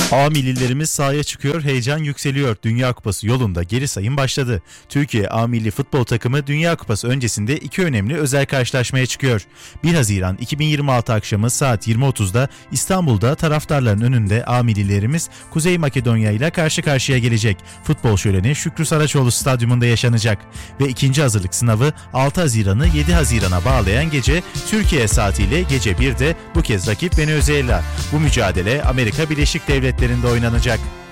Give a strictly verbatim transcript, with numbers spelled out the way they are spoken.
A millilerimiz sahaya çıkıyor, heyecan yükseliyor. Dünya Kupası yolunda geri sayım başladı. Türkiye A milli futbol takımı Dünya Kupası öncesinde iki önemli özel karşılaşmaya çıkıyor. bir Haziran iki bin yirmi altı akşamı saat yirmi otuzda İstanbul'da taraftarların önünde A millilerimiz Kuzey Makedonya ile karşı karşıya gelecek. Futbol şöleni Şükrü Saraçoğlu Stadyumunda yaşanacak. Ve ikinci hazırlık sınavı altı Haziran'ı yedi Haziran'a bağlayan gece Türkiye saatiyle gece birde bu kez rakip Venezuela. Bu mücadele Amerika Birleşik Devletleri'nde oynanacak.